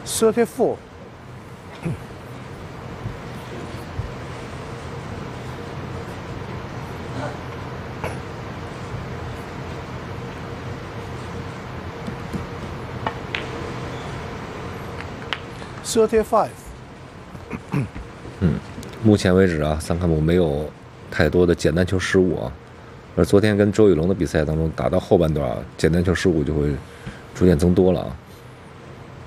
34. 35. 目前为止啊，桑卡姆没有太多的简单球失误啊。而昨天跟周雨龙的比赛当中，打到后半段啊，简单球失误就会逐渐增多了啊。